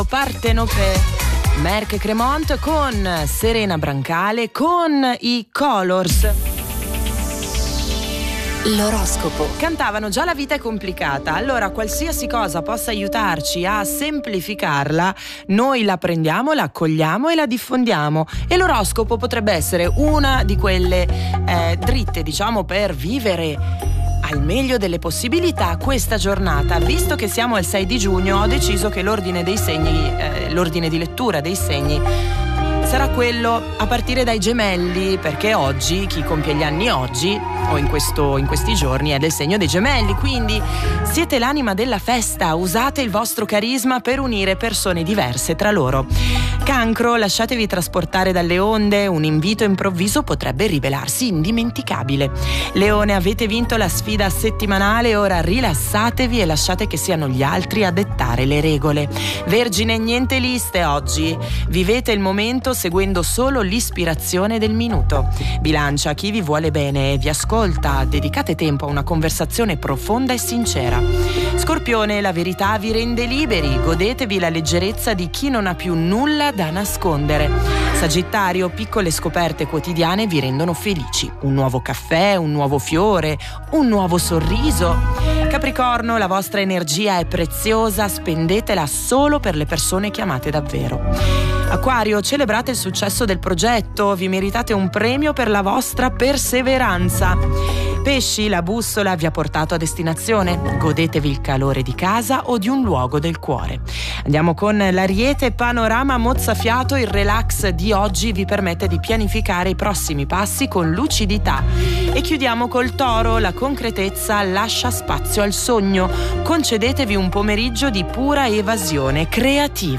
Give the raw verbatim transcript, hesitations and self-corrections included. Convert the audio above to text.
Partenope, Merck Cremont con Serena Brancale con i Colors. L'oroscopo. Cantavano già la vita è complicata, allora qualsiasi cosa possa aiutarci a semplificarla, noi la prendiamo, la accogliamo e la diffondiamo, e l'oroscopo potrebbe essere una di quelle eh, dritte, diciamo, per vivere al meglio delle possibilità questa giornata. Visto che siamo al sei di giugno, ho deciso che l'ordine dei segni, eh, l'ordine di lettura dei segni sarà quello a partire dai Gemelli, perché oggi chi compie gli anni oggi o in, questo, in questi giorni è del segno dei Gemelli, quindi siete l'anima della festa, usate il vostro carisma per unire persone diverse tra loro. Cancro, lasciatevi trasportare dalle onde, un invito improvviso potrebbe rivelarsi indimenticabile. Leone, avete vinto la sfida settimanale, ora rilassatevi e lasciate che siano gli altri a dettare le regole. Vergine, niente liste oggi, vivete il momento seguendo solo l'ispirazione del minuto. Bilancia, chi vi vuole bene e vi ascolta, dedicate tempo a una conversazione profonda e sincera. Scorpione, la verità vi rende liberi, godetevi la leggerezza di chi non ha più nulla da nascondere. Sagittario, piccole scoperte quotidiane vi rendono felici. Un nuovo caffè, un nuovo fiore, un nuovo sorriso. Capricorno, la vostra energia è preziosa, spendetela solo per le persone che amate davvero. Acquario, celebrate il successo del progetto, vi meritate un premio per la vostra perseveranza. Pesci, la bussola vi ha portato a destinazione, godetevi il calore di casa o di un luogo del cuore. Andiamo con l'Ariete, panorama mozzafiato, il relax di oggi vi permette di pianificare i prossimi passi con lucidità. E chiudiamo col Toro, la concretezza lascia spazio al sogno, concedetevi un pomeriggio di pura evasione creativa.